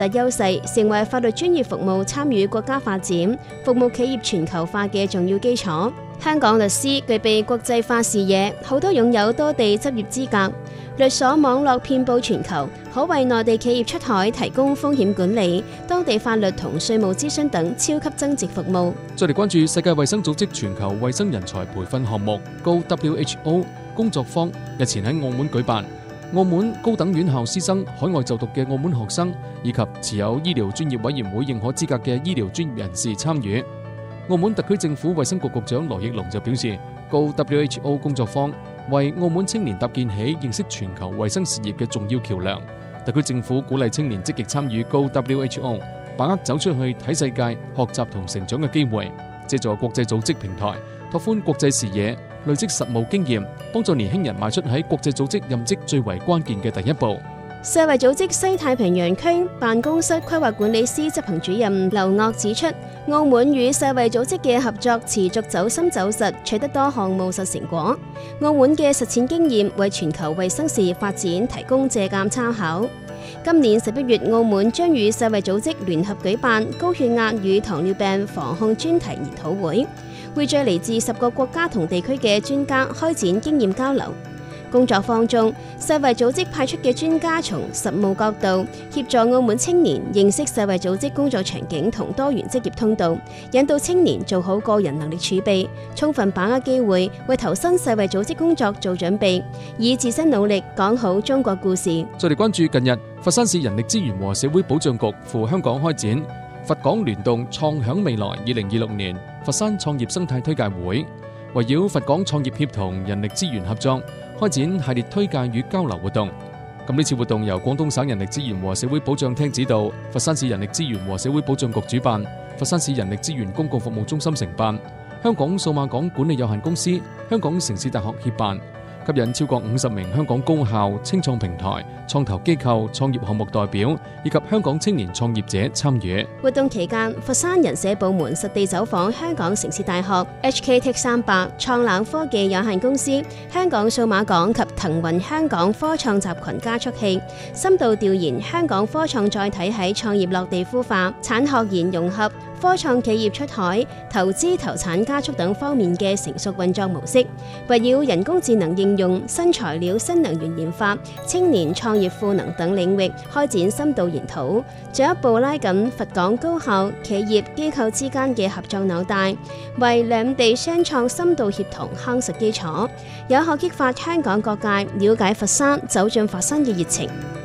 特優勢，成為法律專業服務參與國家發展、服務企業全球化嘅重要基礎。香港律師具備國際化視野，好多擁有多地執業資格，律所網絡遍佈全球，可為內地企業出海提供風險管理、當地法律同稅務諮詢等超級增值服務。 再嚟關注世界衛生組織全球衛生人才培訓項目高 WHO 工作坊日前喺澳門舉辦，澳門高等院校師生、海外就讀嘅澳門學生以及持有醫療專業委員會認可資格嘅醫療專業人士參與。澳門特區政府衛生局局長羅奕龍就表示，高 WHO 工作坊為澳門青年搭建起認識全球衛生事業嘅重要橋梁。特區政府鼓勵青年積極參與高 WHO， 把握走出去睇世界、學習同成長嘅機會，借助國際組織平台拓寬國際視野，累積實務經驗，幫助年輕人邁出喺國際組織任職最為關鍵嘅第一步。 世衛組織西太平洋區辦公室規劃管理司執行主任劉岳指出，澳門與世衛組織嘅合作持續走深走實，取得多項務實成果。澳門嘅實踐經驗為全球衛生事業發展提供借鑑參考。今年11月，澳門將與世衛組織聯合舉辦高血壓與糖尿病防控專題研討會，匯聚嚟自10個國家同地區嘅專家開展經驗交流。工作坊中，世衛組織派出嘅專家從實務角度協助澳門青年認識世衛組織工作場景同多元職業通道，引導青年做好個人能力儲備，充分把握機會，為投身世衛組織工作做準備，以自身努力講好中國故事。 再嚟關注近日佛山市人力資源和社會保障局赴香港開展佛港聯動創享未來2026年佛山創業生態推介會，圍繞佛港創業協同人力資源合作，開展系列推介與交流活動。咁呢次活動由廣東省人力資源和社會保障廳指導，佛山市人力資源和社會保障局主辦，佛山市人力資源公共服務中心承辦，香港數碼港管理有限公司、香港城市大學協辦，吸引超過50名香港高校、青創平台、創投機構、創業項目代表以及香港青年創業者參與。 活動期間，佛山人社部門實地走訪香港城市大學、HKTech 300、創冷科技有限公司、香港數碼港及騰雲香港科創集群加速器，深度調研香港科創載體喺創業落地孵化、產學研融合、科創企業出海、投資投產加速等方面嘅成熟運作模式，圍繞人工智能應用、新材料、新能源研發、青年創業賦能等領域開展深度研討，進一步拉緊佛港高校、企業、機構之間嘅合作紐帶，為兩地雙創深度協同夯實基礎，有效激發香港各界了解佛山、走進佛山嘅熱情。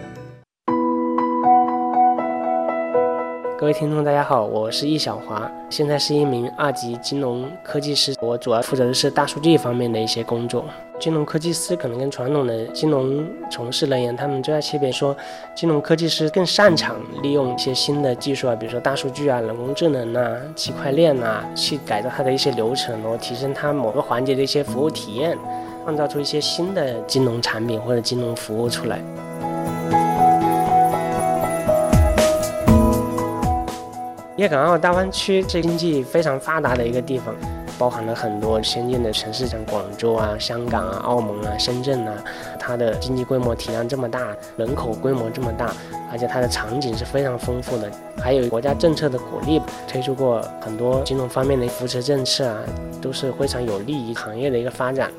各位聽眾大家好，我是易小華，現在是一名2級金融科技師，我主要負責的是大數據方面的一些工作。金融科技師可能跟傳統的金融從事人員，他們最大區別說，金融科技師更擅長利用一些新的技術啊，比如說大數據啊、人工智能啊、區塊鏈啊，去改造它的一些流程，然後提升它某個環節的一些服務體驗，創造出一些新的金融產品或者金融服務出來。粵港澳大灣區是經濟非常發達的一個地方，包含了很多先進的城市，像廣州啊、香港啊、澳門啊、深圳啊，它的經濟規模體量這麼大，人口規模這麼大，而且它的場景是非常豐富的，還有國家政策的鼓勵，推出過很多金融方面的扶持政策啊，都是非常有利於行業的一個發展。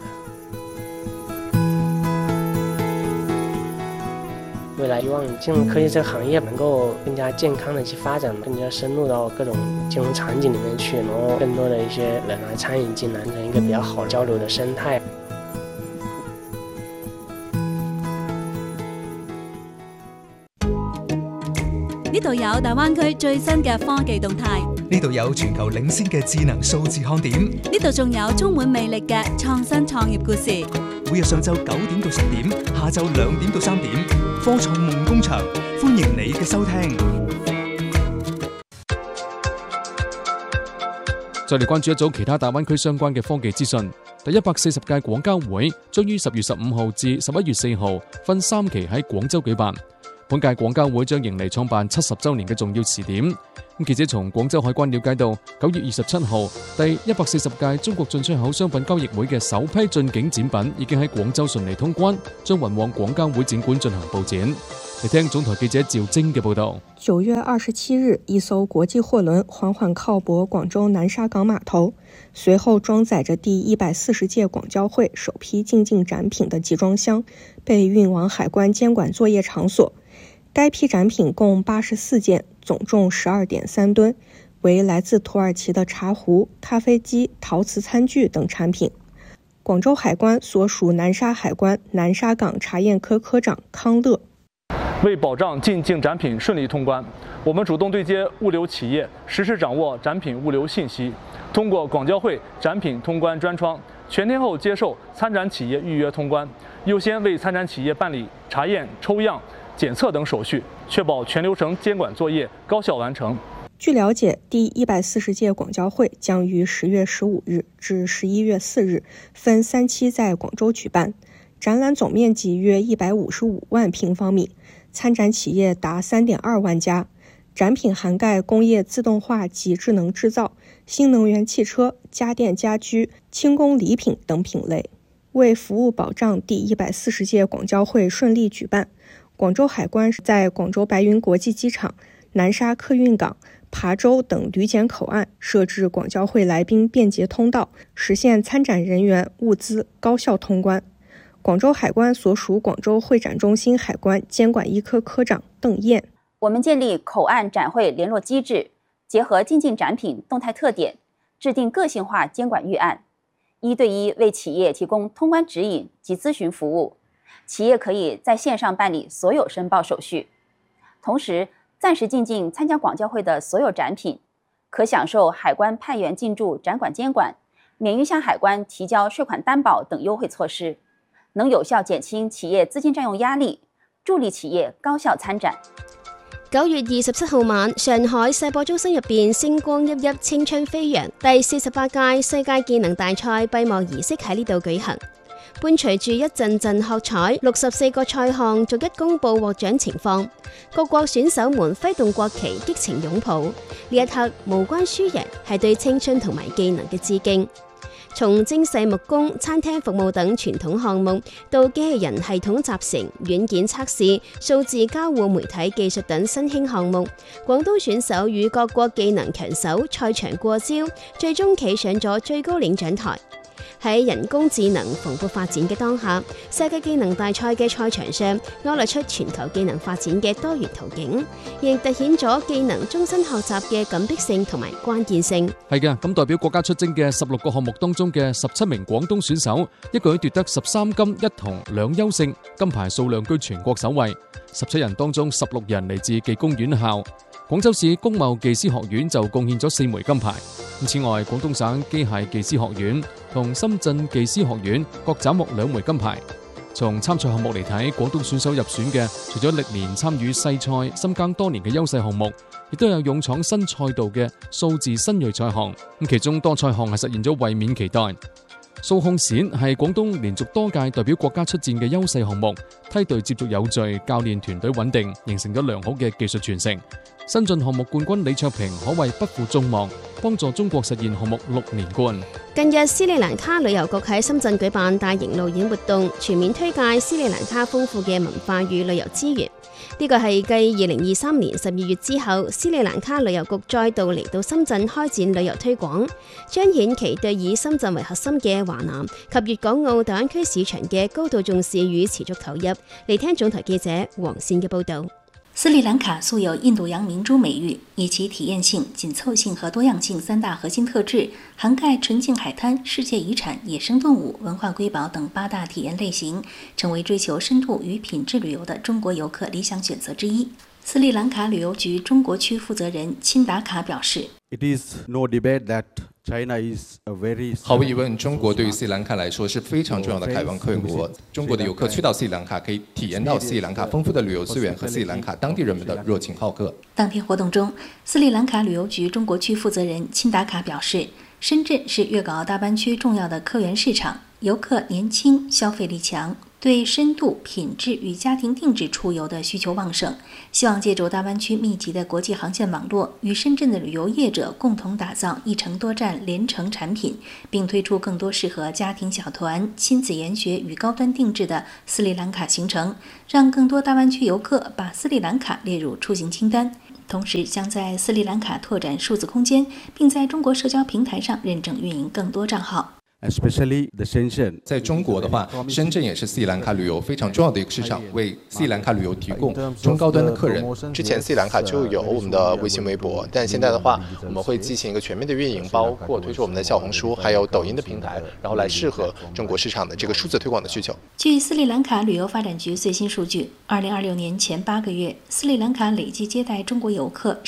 未來希望金融科技這個行業能夠更加健康的去發展，更加深入到各種金融場景裡面去，然後更多的一些人來參與進來，形成一個比較好交流的生態。 呢度有大灣區最新嘅科技動態， 呢度有全球領先嘅智能數字看點， 呢度仲有充滿魅力嘅創新創業故事。 每日上晝9點到10點，下晝2點到3點，科創夢工場，歡迎你嘅收聽。 再嚟關注一組其他大灣區相關嘅科技資訊。第140屆廣交會將於10月15號至11月4號分3期喺廣州舉辦。本屆廣交會將迎嚟創辦70週年嘅重要時點。記者從廣州海關了解到，9月27號第140屆中國進出口商品交易會嘅首批進境展品已經喺廣州順利通關，將運往廣交會展館進行佈展。 嚟聽總台記者趙晶嘅報導。 9月27日，一艘國際貨輪緩緩靠泊廣州南沙港碼頭，隨後裝載着第140屆廣交會首批進境展品的集裝箱被運往海關監管作業場所。該批展品共84件，總重12.3噸，為來自土耳其的茶壺、咖啡機、陶瓷餐具等產品。廣州海關所屬南沙海關南沙港查驗科科長康樂， 為保障進境展品順利通關，我們主動對接物流企業，實時掌握展品物流信息，通過廣交會展品通關專窗，全天候接受參展企業預約通關，優先為參展企業辦理查驗、抽樣、檢測等手續，確保全流程監管作業高效完成。 據了解，第140屆廣交會將於10月15日至11月4日分3期在廣州舉辦，展覽總面積約155萬平方米，參展企業達3.2萬家，展品涵蓋工業自動化及智能製造、新能源汽車、家電家居、輕工禮品等品類。為服務保障第140屆廣交會順利舉辦，廣州海關在廣州白雲國際機場、南沙客運港、琶洲等旅檢口岸設置廣交會來賓便捷通道，實現參展人員、物資高效通關。廣州海關所屬廣州會展中心海關監管一科科長鄧燕， 我們建立口岸展會聯絡機制，結合進境展品動態特點，制定個性化監管預案，1對1為企業提供通關指引及諮詢服務。企業可以在線上辦理所有申報手續，同時暫時進境參加廣交會的所有展品，可享受海關派員進駐展館監管、免於向海關提交稅款擔保等優惠措施，能有效減輕企業資金佔用壓力，助力企業高效參展。 9月27號晚，上海世博中心入邊星光熠熠、青春飛揚，第48屆世界技能大賽閉幕儀式喺呢度舉行。伴隨住一陣陣喝彩，64個賽項逐一公佈獲獎情況，各國選手們揮動國旗，激情擁抱。呢一刻無關輸贏，係對青春同埋技能嘅致敬。從精細木工、餐廳服務等傳統項目，到機器人系統集成、軟件測試、數字交互媒體技術等新興項目，廣東選手與各國技能強手賽場過招，最終企上咗最高領獎台。喺人工智能蓬勃發展嘅當下，世界技能大賽嘅賽場上勾勒出全球技能發展嘅多元途徑，亦凸顯咗技能終身學習嘅緊迫性同埋關鍵性。 係嘅，咁代表國家出征嘅16個項目當中嘅17名廣東選手，一舉奪得13金1銅2優勝，金牌數量居全國首位。17人當中16人嚟自技工院校，廣州市工貿技師學院就貢獻咗4枚金牌。此外，廣東省機械技師學院同深圳技師學院各斬獲2枚金牌。從參賽項目嚟睇，廣東選手入選嘅，除咗歷年參與世賽、深耕多年嘅優勢項目，亦都有勇闖新賽道嘅數字新銳賽項。咁其中多賽項係實現咗衛冕期待。數控閃係廣東連續多屆代表國家出戰嘅優勢項目，梯隊接續有序，教練團隊穩定，形成咗良好嘅技術傳承。新晉項目冠軍李卓平可謂不負眾望，幫助中國實現項目6連冠。 近日斯里蘭卡旅遊局喺深圳舉辦大型路演活動，全面推介斯里蘭卡豐富嘅文化與旅遊資源。呢個係繼2023年12月之後，斯里蘭卡旅遊局再度嚟到深圳開展旅遊推廣，彰顯其對以深圳為核心嘅華南及粵港澳大灣區市場嘅高度重視與持續投入。嚟聽總台記者黃善嘅報導。 斯里蘭卡素有印度洋明珠美譽，以其體驗性、緊湊性和多樣性3大核心特質，涵蓋純淨海灘、世界遺產、野生動物、文化瑰寶等8大體驗類型，成為追求深度與品質旅遊的中國遊客理想選擇之一。斯里蘭卡旅遊局中國區負責人欽達卡表示， 毫無疑問，中國對於斯里蘭卡來說是非常重要的開放客源國。中國的遊客去到斯里蘭卡，可以體驗到斯里蘭卡豐富的旅遊資源和斯里蘭卡當地人們的熱情好客。 當天活動中，斯里蘭卡旅遊局中國區負責人欽達卡表示，深圳是粵港澳大灣區重要的客源市場，遊客年輕、消費力強， 对深度、品质与家庭定制出游的需求旺盛，希望借助大湾区密集的国际航线网络，与深圳的旅游业者共同打造一程多站联程产品，并推出更多适合家庭小团、亲子研学与高端定制的斯里兰卡行程，让更多大湾区游客把斯里兰卡列入出行清单。同时将在斯里兰卡拓展数字空间，并在中国社交平台上认证运营更多账号。 Especially the Shenzhen， 在中国的话，深圳也是斯里兰卡旅游非常重要的一个市场，为斯里兰卡旅游提供中高端的客人。 之前斯里兰卡就有我们的微信、微博，但现在的话，我们会进行一个全面的运营，包括推出我们的小红书，还有抖音的平台，然后来适合中国市场的这个数字推广的需求。 据斯里兰卡旅游发展局最新数据，2026年前8个月，斯里兰卡累计接待中国游客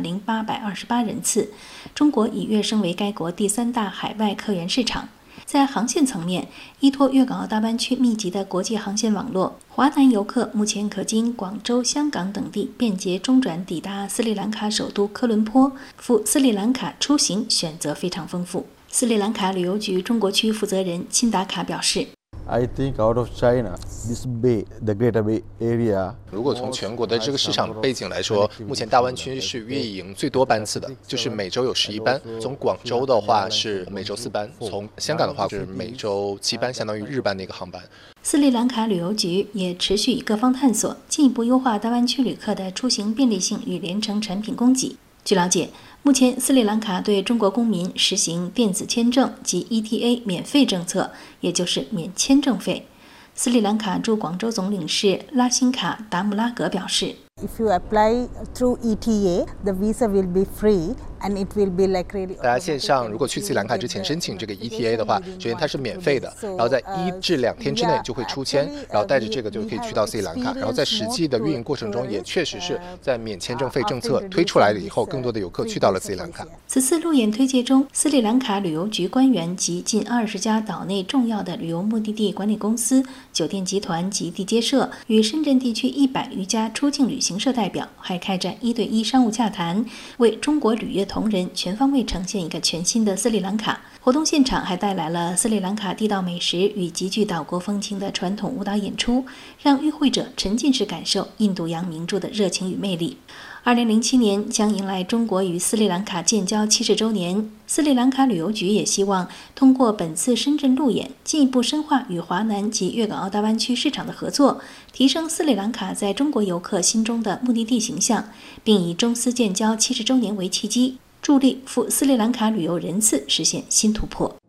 10.0828人次，中国已跃升为该国第3大海外客源市场。在航线层面，依托粤港澳大湾区密集的国际航线网络，华南游客目前可经广州、香港等地便捷中转抵达斯里兰卡首都科伦坡，赴斯里兰卡出行选择非常丰富。斯里兰卡旅游局中国区负责人钦达卡表示 I think out of China, this Bay, the Greater Bay Area. 如果从全国的这个市场背景来说，目前大湾区是运营最多班次的，就是每周有11班。从广州的话是每周4班，从香港的话是每周7班，相当于日班的一个航班。 斯里兰卡旅游局也持续各方探索，进一步优化大湾区旅客的出行便利性与联程产品供给。据了解，目前斯里兰卡对中国公民实行电子签证及 ETA 免费政策，也就是免签证费。斯里兰卡驻广州总领事拉辛卡达姆拉格表示 If you apply through ETA, the visa will be free and it will be like really. 大家线上如果去斯里兰卡之前申请这个 ETA 的话，首先它是免费的，然后在1至2天之内就会出签，然后带着这个就可以去到斯里兰卡。然后在实际的运营过程中，也确实是在免签证费政策推出来了以后，更多的游客去到了斯里兰卡。 此次路演推介中，斯里兰卡旅游局官员及近20家岛内重要的旅游目的地管理公司、酒店集团及地接社与深圳地区100余家出境旅行社代表还开展1对1商务洽谈，为中国旅业同仁全方位呈现一个全新的斯里兰卡。活动现场还带来了斯里兰卡地道美食与极具岛国风情的传统舞蹈演出，让与会者沉浸式感受印度洋名著的热情与魅力。2007年将迎来中国与斯里兰卡建交70周年，斯里兰卡旅游局也希望通过本次深圳路演，进一步深化与华南及粤港澳大湾区市场的合作，提升斯里兰卡在中国游客心中的目的地形象，并以中斯建交70周年为契机，助力赴斯里兰卡旅游人次实现新突破。